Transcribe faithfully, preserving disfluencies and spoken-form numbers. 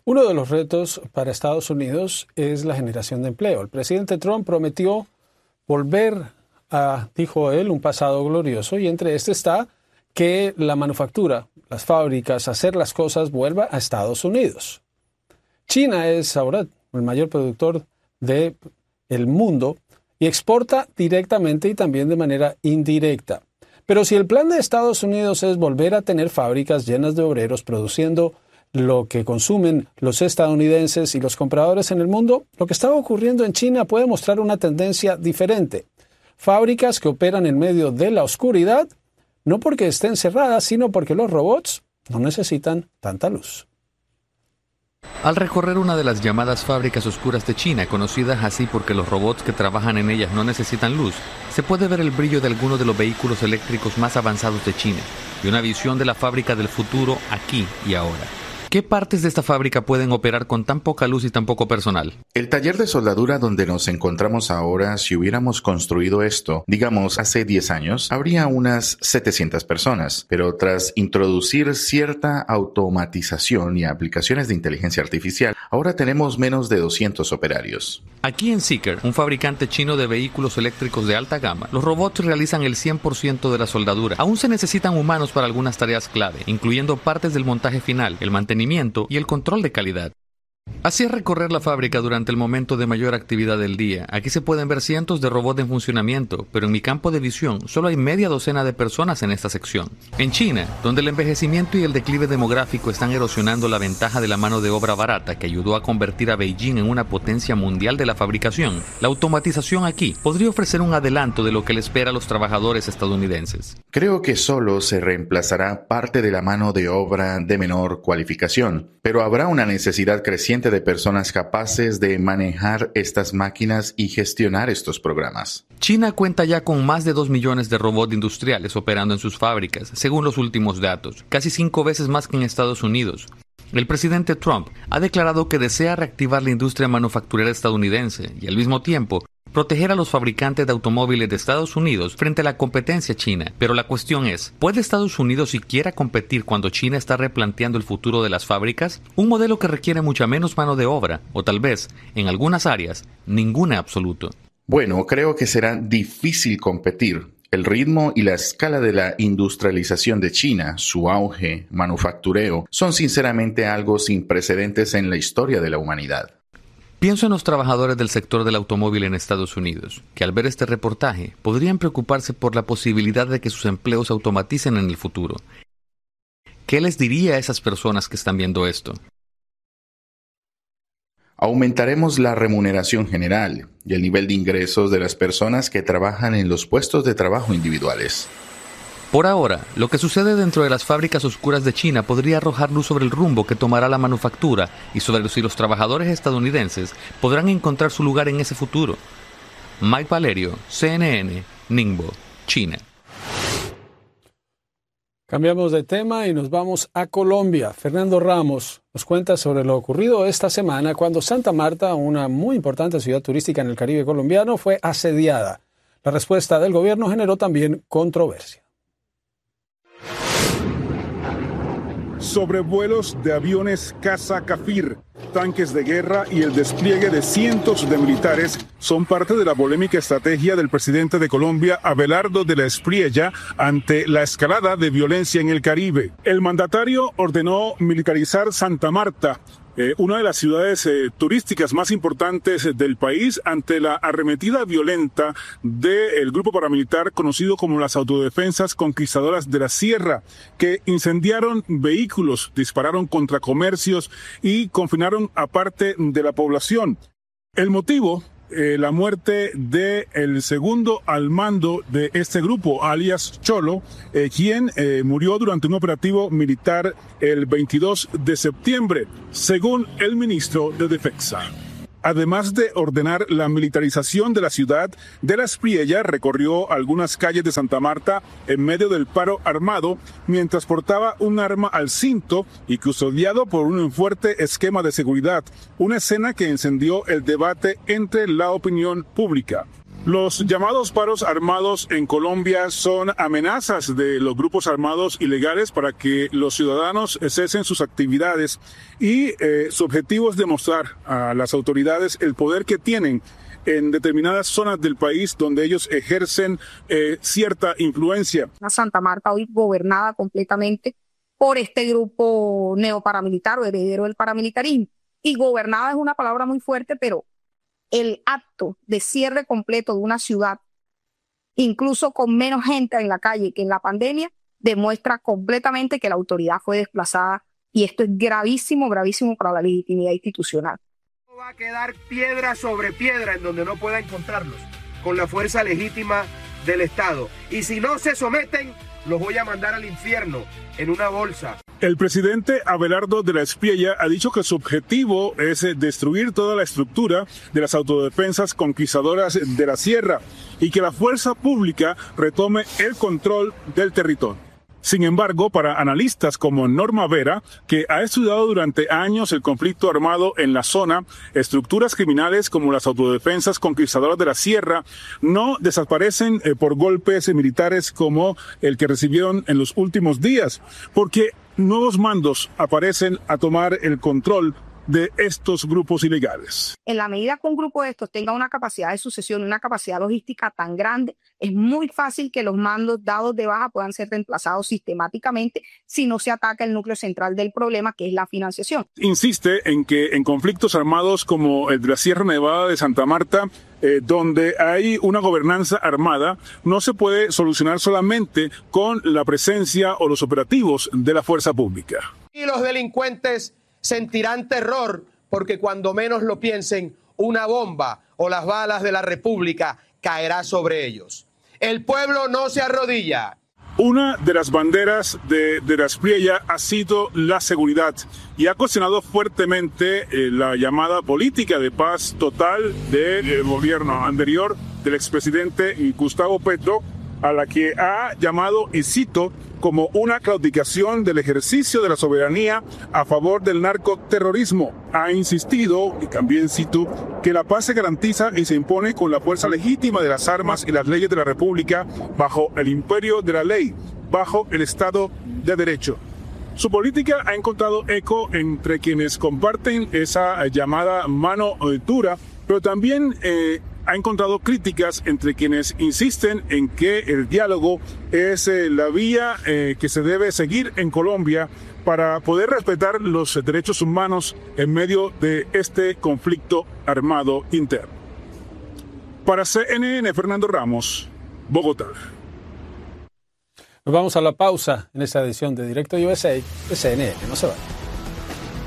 Uno de los retos para Estados Unidos es la generación de empleo. El presidente Trump prometió volver a, dijo él, un pasado glorioso, y entre este está que la manufactura, las fábricas, hacer las cosas vuelva a Estados Unidos. China es ahora el mayor productor del mundo y exporta directamente y también de manera indirecta. Pero si el plan de Estados Unidos es volver a tener fábricas llenas de obreros produciendo lo que consumen los estadounidenses y los compradores en el mundo, lo que está ocurriendo en China puede mostrar una tendencia diferente. Fábricas que operan en medio de la oscuridad, no porque estén cerradas, sino porque los robots no necesitan tanta luz. Al recorrer una de las llamadas fábricas oscuras de China, conocidas así porque los robots que trabajan en ellas no necesitan luz, se puede ver el brillo de algunos de los vehículos eléctricos más avanzados de China y una visión de la fábrica del futuro aquí y ahora. ¿Qué partes de esta fábrica pueden operar con tan poca luz y tan poco personal? El taller de soldadura donde nos encontramos ahora, si hubiéramos construido esto, digamos, hace diez años, habría unas setecientas personas. Pero tras introducir cierta automatización y aplicaciones de inteligencia artificial, ahora tenemos menos de doscientos operarios. Aquí en Zeekr, un fabricante chino de vehículos eléctricos de alta gama, los robots realizan el cien por ciento de la soldadura. Aún se necesitan humanos para algunas tareas clave, incluyendo partes del montaje final, el mantenimiento y el control de calidad. Así es recorrer la fábrica durante el momento de mayor actividad del día. Aquí se pueden ver cientos de robots en funcionamiento, pero en mi campo de visión solo hay media docena de personas en esta sección. En China, donde el envejecimiento y el declive demográfico están erosionando la ventaja de la mano de obra barata que ayudó a convertir a Beijing en una potencia mundial de la fabricación, la automatización aquí podría ofrecer un adelanto de lo que le espera a los trabajadores estadounidenses. Creo que solo se reemplazará parte de la mano de obra de menor cualificación, pero habrá una necesidad creciente de personas capaces de manejar estas máquinas y gestionar estos programas. China cuenta ya con más de dos millones de robots industriales operando en sus fábricas, según los últimos datos, casi cinco veces más que en Estados Unidos. El presidente Trump ha declarado que desea reactivar la industria manufacturera estadounidense y, al mismo tiempo, proteger a los fabricantes de automóviles de Estados Unidos frente a la competencia china. Pero la cuestión es, ¿puede Estados Unidos siquiera competir cuando China está replanteando el futuro de las fábricas? Un modelo que requiere mucha menos mano de obra, o tal vez, en algunas áreas, ninguna absoluto. Bueno, creo que será difícil competir. El ritmo y la escala de la industrialización de China, su auge, manufactureo, son sinceramente algo sin precedentes en la historia de la humanidad. Pienso en los trabajadores del sector del automóvil en Estados Unidos, que al ver este reportaje podrían preocuparse por la posibilidad de que sus empleos se automaticen en el futuro. ¿Qué les diría a esas personas que están viendo esto? Aumentaremos la remuneración general y el nivel de ingresos de las personas que trabajan en los puestos de trabajo individuales. Por ahora, lo que sucede dentro de las fábricas oscuras de China podría arrojar luz sobre el rumbo que tomará la manufactura y sobre si los trabajadores estadounidenses podrán encontrar su lugar en ese futuro. Mike Valerio, C N N, Ningbo, China. Cambiamos de tema y nos vamos a Colombia. Fernando Ramos nos cuenta sobre lo ocurrido esta semana cuando Santa Marta, una muy importante ciudad turística en el Caribe colombiano, fue asediada. La respuesta del gobierno generó también controversia. Sobrevuelos de aviones caza Cafir, tanques de guerra y el despliegue de cientos de militares son parte de la polémica estrategia del presidente de Colombia, Abelardo de la Espriella, ante la escalada de violencia en el Caribe. El mandatario ordenó militarizar Santa Marta, Eh, una de las ciudades eh, turísticas más importantes del país, ante la arremetida violenta del grupo paramilitar conocido como las Autodefensas Conquistadoras de la Sierra, que incendiaron vehículos, dispararon contra comercios y confinaron a parte de la población. El motivo, eh, la muerte del segundo al mando de este grupo, alias Cholo, eh, quien eh, murió durante un operativo militar el veintidós de septiembre, según el ministro de Defensa. Además de ordenar la militarización de la ciudad, de la Espriella recorrió algunas calles de Santa Marta en medio del paro armado mientras portaba un arma al cinto y custodiado por un fuerte esquema de seguridad, una escena que encendió el debate entre la opinión pública. Los llamados paros armados en Colombia son amenazas de los grupos armados ilegales para que los ciudadanos cesen sus actividades y eh, su objetivo es demostrar a las autoridades el poder que tienen en determinadas zonas del país donde ellos ejercen eh, cierta influencia. Santa Marta hoy gobernada completamente por este grupo neoparamilitar o heredero del paramilitarismo. Y gobernada es una palabra muy fuerte, pero el acto de cierre completo de una ciudad, incluso con menos gente en la calle que en la pandemia, demuestra completamente que la autoridad fue desplazada y esto es gravísimo, gravísimo para la legitimidad institucional. No va a quedar piedra sobre piedra en donde no pueda encontrarlos con la fuerza legítima del Estado. Y si no se someten, los voy a mandar al infierno en una bolsa. El presidente Abelardo de la Espriella ha dicho que su objetivo es destruir toda la estructura de las autodefensas conquistadoras de la sierra y que la fuerza pública retome el control del territorio. Sin embargo, para analistas como Norma Vera, que ha estudiado durante años el conflicto armado en la zona, estructuras criminales como las autodefensas conquistadoras de la sierra no desaparecen eh, por golpes militares como el que recibieron en los últimos días, porque nuevos mandos aparecen a tomar el control de estos grupos ilegales. En la medida que un grupo de estos tenga una capacidad de sucesión y una capacidad logística tan grande, es muy fácil que los mandos dados de baja puedan ser reemplazados sistemáticamente si no se ataca el núcleo central del problema, que es la financiación. Insiste en que en conflictos armados como el de la Sierra Nevada de Santa Marta, eh, donde hay una gobernanza armada, no se puede solucionar solamente con la presencia o los operativos de la fuerza pública. Y los delincuentes sentirán terror porque cuando menos lo piensen, una bomba o las balas de la República caerá sobre ellos. El pueblo no se arrodilla. Una de las banderas de, de la Espriella ha sido la seguridad y ha cuestionado fuertemente eh, la llamada política de paz total del gobierno anterior del expresidente Gustavo Petro, a la que ha llamado, y cito, como una claudicación del ejercicio de la soberanía a favor del narcoterrorismo. Ha insistido, y también cito, que la paz se garantiza y se impone con la fuerza legítima de las armas y las leyes de la República bajo el imperio de la ley, bajo el Estado de Derecho. Su política ha encontrado eco entre quienes comparten esa llamada mano dura, pero también eh, ha encontrado críticas entre quienes insisten en que el diálogo es eh, la vía eh, que se debe seguir en Colombia para poder respetar los derechos humanos en medio de este conflicto armado interno. Para C N N, Fernando Ramos, Bogotá. Nos vamos a la pausa en esta edición de Directo U S A de C N N. No se vayan.